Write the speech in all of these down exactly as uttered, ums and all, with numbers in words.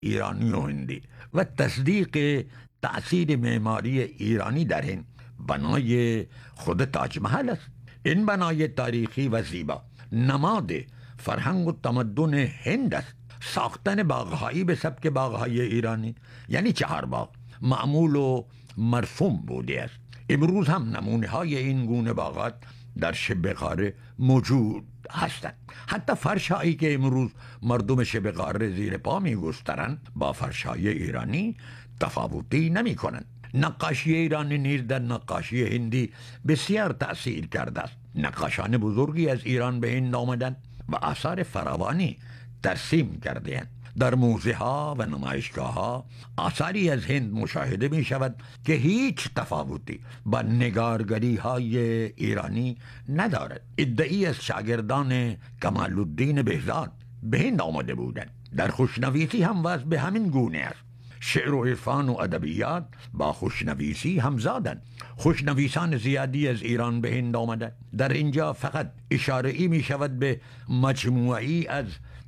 ایرانی و هندی و تصدیق تأثیر معماری ایرانی در هند بنای خود تاج محل است. این بنای تاریخی و زیبا نماد فرهنگ و تمدن هند است. ساختن باغهایی به سبک باغهای ایرانی، یعنی چهار باغ، معمول و مرسوم بوده است. امروز هم نمونه های این گونه باغات در شبه قاره موجود هستند. حتی فرشهایی که امروز مردم شبه قاره زیر پا می‌گسترند با فرشهای ایرانی تفاوتی نمی کنند. نقاشی ایرانی نیز در نقاشی هندی بسیار تأثیر کرده است. نقاشان بزرگی از ایران به هند آمدند و آثار فراوانی ترسیم کرده‌اند. در موزه ها و نمایشگاه ها آثاری از هند مشاهده می شود که هیچ تفاوتی با نگارگری های ایرانی ندارد. ادعی از شاگردان کمال الدین بهزاد به هند آمده بودند. در خوشنویسی هم وضع به همین گونه است. شعر و عرفان و ادبیات با خوشنویسی همزادند. خوشنویسان زیادی از ایران به هند آمدند. در اینجا فقط اشاره می شود به مجموعی از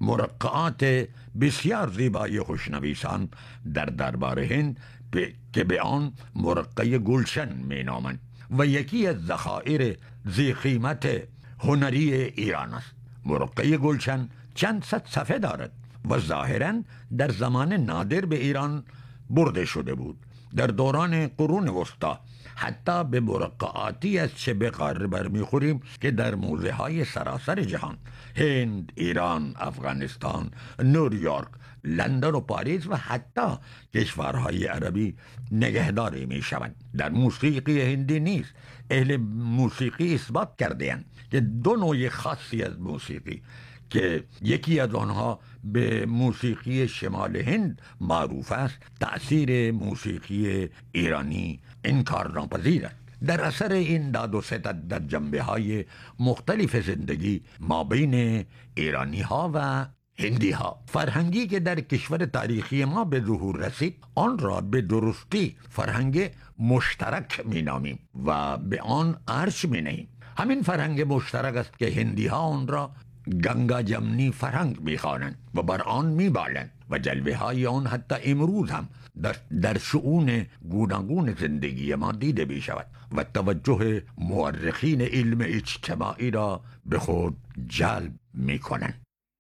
مرقعات بسیار زیبای خوشنویسان در دربار هند که به آن مرقع گلشن می نامند و یکی از ذخایر ذی قیمت هنری ایران است. مرقع گلشن چند صد صفحه دارد و ظاهراً در زمان نادر به ایران برده شده بود. در دوران قرون وسطا حتی به مرقعاتی از شبه قاره برمیخوریم که در موزه های سراسر جهان، هند، ایران، افغانستان، نیویورک، لندن و پاریس و حتی کشورهای عربی نگهداری می شوند. در موسیقی هندی نیز اهل موسیقی اثبات کرده اند که دو نوع خاصی از موسیقی که یکی از آنها به موسیقی شمال هند معروف است، تأثیر موسیقی ایرانی انکار ناپذیر است. در اثر این داد و ستد در جنبه های مختلف زندگی ما بین ایرانی ها و هندی ها، فرهنگی که در کشور تاریخی ما به ظهور رسید، آن را به درستی فرهنگ مشترک می نامیم و به آن ارج می نهیم. همین فرهنگ مشترک است که هندی ها آن را گنگا جمنی فرهنگ می‌خوانند و بر آن می‌بالند و جلوه های آن حتی امروز هم در, در شؤون گوناگون زندگی ما دیده می شود و توجه مورخین علم اجتماعی را به خود جلب می کنند.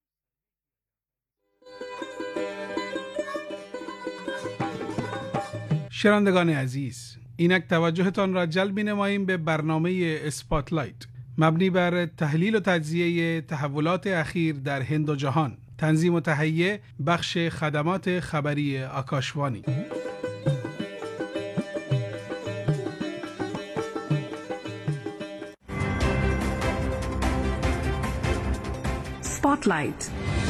شنوندگان عزیز، اینک توجهتان را جلب می‌نماییم به برنامه اسپاتلایت مبنی بر تحلیل و تجزیه تحولات اخیر در هند و جهان. تنظیم و تهیه بخش خدمات خبری آکاشوانی. Spotlight.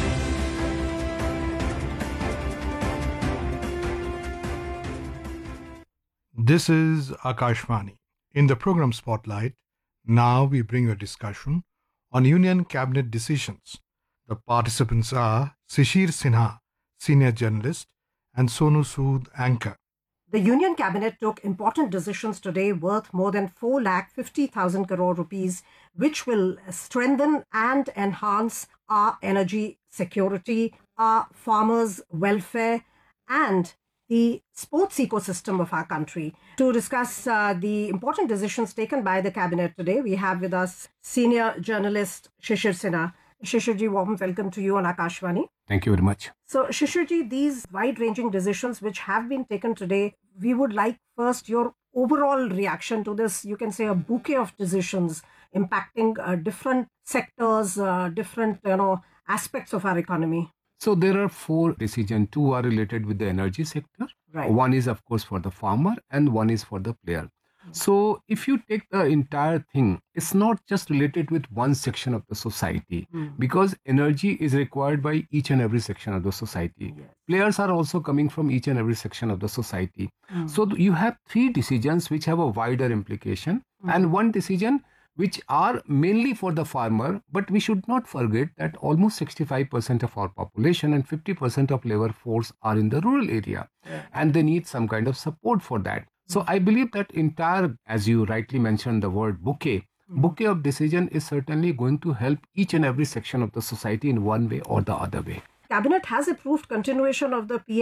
This is Akashvani. In the program Spotlight, now we bring a discussion on Union Cabinet decisions. The participants are Shishir Sinha, senior journalist, and Sonu Sood, anchor. The Union Cabinet took important decisions today worth more than four lakh fifty thousand crore rupees, which will strengthen and enhance our energy security, our farmers' welfare, and the sports ecosystem of our country. To discuss uh, the important decisions taken by the Cabinet today, we have with us senior journalist Shishir Sinha. Shishirji, warm welcome to you on Akashvani. Thank you very much. So, Shishirji, these wide-ranging decisions which have been taken today, we would like first your overall reaction to this, you can say a bouquet of decisions impacting uh, different sectors, uh, different you know aspects of our economy. So there are four decisions. Two are related with the energy sector. Right. One is, of course, for the farmer and one is for the player. So if you take the entire thing, it's not just related with one section of the society, mm. because energy is required by each and every section of the society. Yes. Players are also coming from each and every section of the society. Mm. So you have three decisions which have a wider implication, mm. and one decision which are mainly for the farmer, but we should not forget that almost sixty-five percent of our population and fifty percent of labor force are in the rural area, yeah. and they need some kind of support for that. So I believe that entire, as you rightly mentioned the word bouquet, mm-hmm. bouquet of decision is certainly going to help each and every section of the society in one way or the other way. Cabinet has approved continuation of the P